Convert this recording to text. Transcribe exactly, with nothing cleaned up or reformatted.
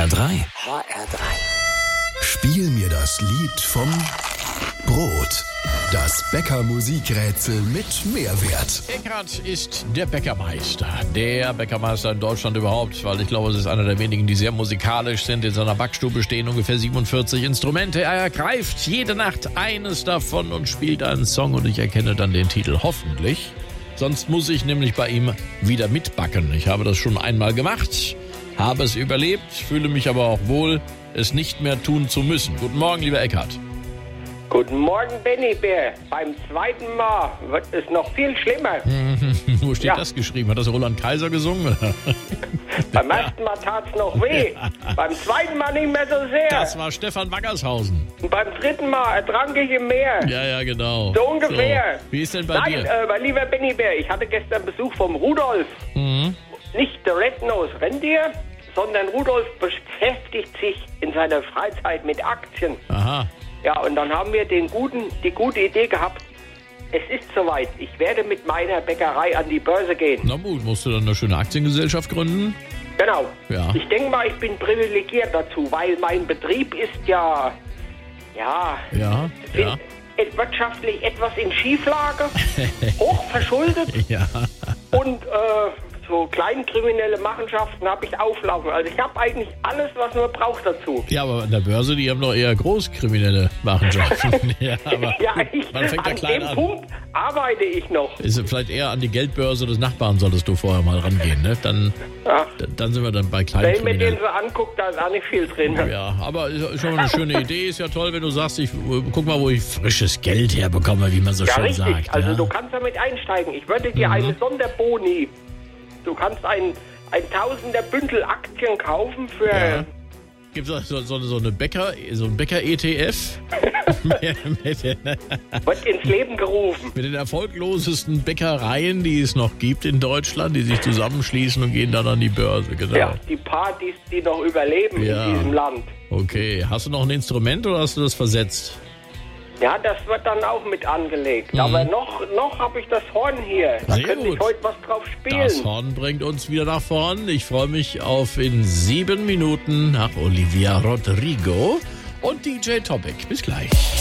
R drei. H R drei. Spiel mir das Lied vom Brot. Das Bäcker-Musikrätsel mit Mehrwert. Eckhardt ist der Bäckermeister. Der Bäckermeister in Deutschland überhaupt, weil ich glaube, es ist einer der wenigen, die sehr musikalisch sind. In seiner Backstube stehen ungefähr siebenundvierzig Instrumente. Er ergreift jede Nacht eines davon und spielt einen Song und ich erkenne dann den Titel hoffentlich. Sonst muss ich nämlich bei ihm wieder mitbacken. Ich habe das schon einmal gemacht, habe es überlebt, fühle mich aber auch wohl, es nicht mehr tun zu müssen. Guten Morgen, lieber Eckhardt. Guten Morgen, Benny Bär. Beim zweiten Mal wird es noch viel schlimmer. Wo steht Ja. das geschrieben? Hat das Roland Kaiser gesungen? Beim ersten Mal tat's noch weh. Beim zweiten Mal nicht mehr so sehr. Das war Stefan Wackershausen. Und beim dritten Mal ertrank ich im Meer. Ja, ja, genau. So ungefähr. So. Wie ist denn bei Nein, dir? äh, mein lieber Benny Bär, ich hatte gestern Besuch vom Rudolf. Mhm. Nicht der Red-Nose Rentier, sondern Rudolf beschäftigt sich in seiner Freizeit mit Aktien. Aha. Ja, und dann haben wir den guten, die gute Idee gehabt, es ist soweit, ich werde mit meiner Bäckerei an die Börse gehen. Na gut, musst du dann eine schöne Aktiengesellschaft gründen? Genau. Ja. Ich denke mal, ich bin privilegiert dazu, weil mein Betrieb ist ja, ja, Ja, fin- ja. et- wirtschaftlich etwas in Schieflage, hoch verschuldet Ja. und äh, so kleinkriminelle Machenschaften habe ich auflaufen. Also ich habe eigentlich alles, was man braucht dazu. Ja, aber an der Börse, die haben doch eher großkriminelle Machenschaften. Ja, aber Ja, gut, ich, man fängt ja an klein dem an. Punkt arbeite ich noch. Ist vielleicht eher an die Geldbörse des Nachbarn solltest du vorher mal rangehen, ne? Dann, Ja. d- dann sind wir dann bei Wenn kleinen ich mir den Kriminellen. so anguckt, da ist auch nicht viel drin. Ja, aber ist schon mal eine schöne Idee. Ist ja toll, wenn du sagst, ich äh, guck mal, wo ich frisches Geld herbekomme, wie man so Ja, schön richtig. sagt. Also ja. du kannst damit einsteigen. Ich würde dir Mhm. eine Sonderboni. Du kannst ein, ein Tausender Bündel Aktien kaufen für... Ja. Gibt es so, so, so eine Bäcker, so ein Bäcker-E T F? mit, den, Wird ins Leben gerufen. mit den erfolglosesten Bäckereien, die es noch gibt in Deutschland, die sich zusammenschließen und gehen dann an die Börse, genau. Ja, die Partys, die noch überleben Ja. in diesem Land. Okay, hast du noch ein Instrument oder hast du das versetzt? Ja, das wird dann auch mit angelegt. Aber noch, noch habe ich das Horn hier. Da Sehr könnte ich gut. heute was drauf spielen. Das Horn bringt uns wieder nach vorn. Ich freue mich auf in sieben Minuten nach Olivia Rodrigo und D J Topic. Bis gleich.